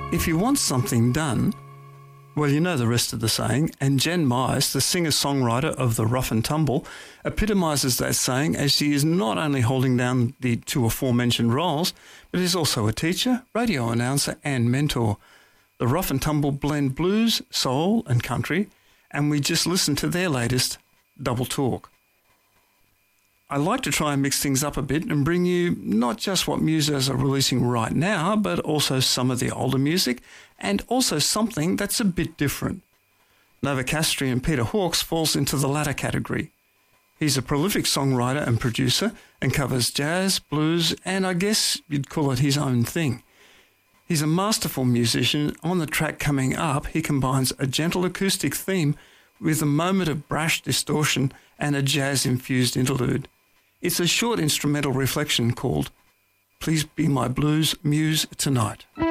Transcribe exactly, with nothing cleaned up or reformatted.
If you want something done, well, you know the rest of the saying, and Jen Mize, the singer-songwriter of The Rough and Tumble, epitomises that saying as she is not only holding down the two aforementioned roles, but is also a teacher, radio announcer and mentor. The Rough and Tumble blend blues, soul and country, and we just listened to their latest, Double Talk. I like to try and mix things up a bit and bring you not just what musos are releasing right now, but also some of the older music and also something that's a bit different. Nova Castri and Peter Hawkes falls into the latter category. He's a prolific songwriter and producer and covers jazz, blues, and I guess you'd call it his own thing. He's a masterful musician. On the track coming up, he combines a gentle acoustic theme with a moment of brash distortion and a jazz-infused interlude. It's a short instrumental reflection called Please Be My Blues Muse Tonight.